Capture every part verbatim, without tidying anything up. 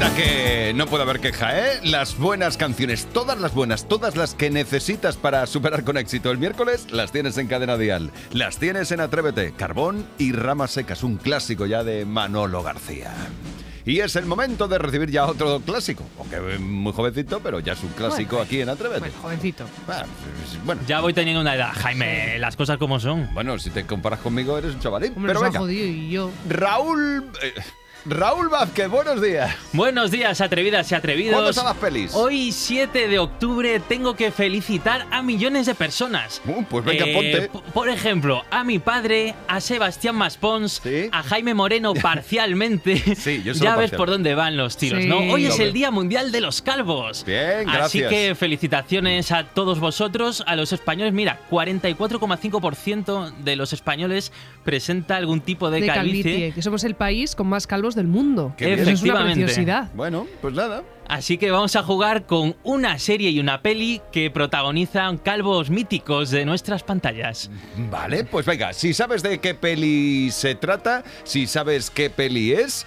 anda que no puede haber queja, ¿eh? Las buenas canciones, todas las buenas, todas las que necesitas para superar con éxito el miércoles, las tienes en Cadena Dial. Las tienes en Atrévete, Carbón y Ramas Secas, un clásico ya de Manolo García. Y es el momento de recibir ya otro clásico, aunque muy jovencito, pero ya es un clásico bueno, aquí en Atrévete. Bueno, jovencito. Ah, bueno. Ya voy teniendo una edad, Jaime, las cosas como son. Bueno, si te comparas conmigo eres un chavalín. Hombre, pero nos venga. ha jodido y yo. Raúl... Eh, Raúl Vázquez, buenos días. Buenos días, atrevidas y atrevidos. ¿Cuándo son las pelis? Hoy, siete de octubre, tengo que felicitar a millones de personas. Uh, pues venga, eh, ponte. p- Por ejemplo, a mi padre, a Sebastián Maspons, ¿Sí? a Jaime Moreno parcialmente. Sí, yo solo Ya ves parcial. por dónde van los tiros, Sí. ¿no? Hoy es Lo el veo. Día Mundial de los Calvos. Bien, Así gracias. que felicitaciones a todos vosotros, a los españoles. Mira, cuarenta y cuatro coma cinco por ciento de los españoles presenta algún tipo de, De calvicie. calvicie, que somos el país con más calvos del mundo. Qué bien. Eso es una Efectivamente. preciosidad. Bueno, pues nada. Así que vamos a jugar con una serie y una peli que protagonizan calvos míticos de nuestras pantallas. Vale, pues venga, si sabes de qué peli se trata, si sabes qué peli es,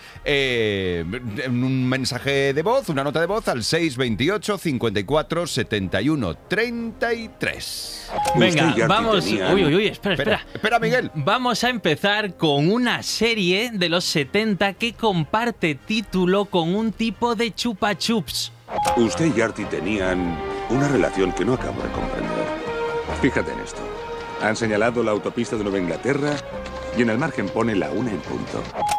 eh, un mensaje de voz, una nota de voz al seis veintiocho, cincuenta y cuatro, setenta y uno, treinta y tres. Venga, Usted ya vamos. tenía- Uy, uy, uy, espera, Espera, espera. espera, Miguel. Vamos a empezar con una serie de los setenta que comparte título con un tipo de chupa chups. Usted y Artie tenían una relación que no acabo de comprender. Fíjate en esto. Han señalado la autopista de Nueva Inglaterra y en el margen pone la una en punto.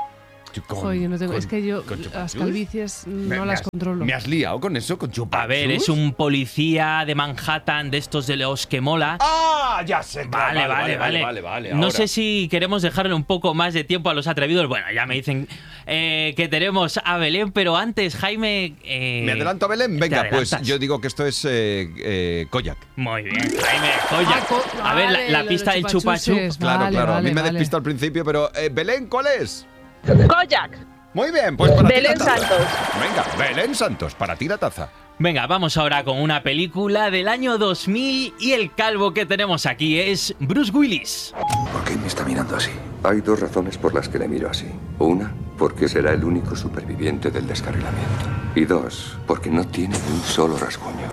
Con- Joder, yo no tengo, con- es que yo con las chupachus. calvicies no Me- me las has- controlo. ¿Me has liado con eso, con chupachus? A ver, es un policía de Manhattan, de estos de los que mola. ¡Ah! Ya sé. Vale, claro, vale, vale. vale, vale, No ahora. sé si queremos dejarle un poco más de tiempo a los atrevidos. Bueno, ya me dicen eh, que tenemos a Belén, pero antes, Jaime... eh, ¿Me adelanto a Belén? te Venga, pues adelantas. yo digo que esto es eh, eh, Koyak. Muy bien, Jaime, joya. Ah, co- A ver, la, vale, la lo pista de del chupa chup. chupachuses. Claro, Vale, claro. a mí vale, me vale. despistó al principio, pero eh, Belén, ¿cuál es? Kojak. Muy bien, pues para ti Belén la taza. Santos. Venga, Belén Santos, para ti la taza. Venga, vamos ahora con una película del año dos mil y el calvo que tenemos aquí es Bruce Willis. ¿Por qué me está mirando así? Hay dos razones por las que le miro así. Una, porque será el único superviviente del descarrilamiento. Y dos, porque no tiene ni un solo rasguño.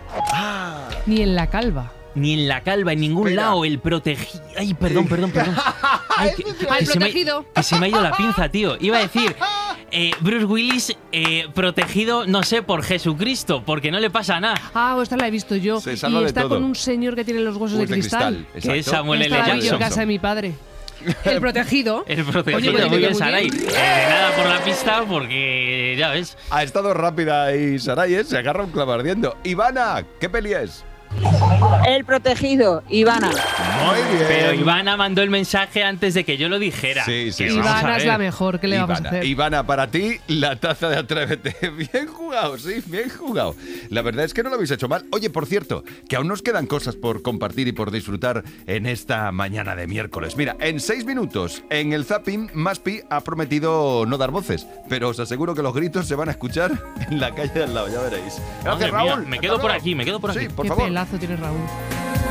Ni en la calva. Ni en la calva, en ningún Espera. lado, el protegido... Ay, perdón, perdón, perdón. Ay, que, que Ah, el se me ha- protegido. que se me ha ido la pinza, tío. Iba a decir, eh, Bruce Willis eh, protegido, no sé, por Jesucristo, porque no le pasa nada. Ah, esta la he visto yo. Se salva y de está todo. con un señor que tiene los huesos Pues de cristal. Que es exacto. Samuel L. Estaba yo en Jackson. casa de mi padre. El protegido. El protegido, Oye, pues muy bien, muy Saray. bien. Eh, de nada por la pista, porque ya ves. Ha estado rápida y Saray, ¿eh? Se agarra un clavo ardiendo. Ivana, ¿qué peli es? El protegido, Ivana. Muy bien. Pero Ivana mandó el mensaje antes de que yo lo dijera. Sí, sí, Que sí. vamos a Ivana es ver. la mejor. ¿Qué le vamos a Ivana, hacer? Ivana, para ti, la taza de Atrévete. Bien jugado, sí, bien jugado. La verdad es que no lo habéis hecho mal. Oye, por cierto, que aún nos quedan cosas por compartir y por disfrutar en esta mañana de miércoles. Mira, en seis minutos, en el zapping, Maspi ha prometido no dar voces, pero os aseguro que los gritos se van a escuchar en la calle de al lado, ya veréis. Gracias, Madre mía, Raúl. me Hasta quedo por luego. aquí, me quedo por Sí, aquí. por Qué favor. pelazo tiene Raúl.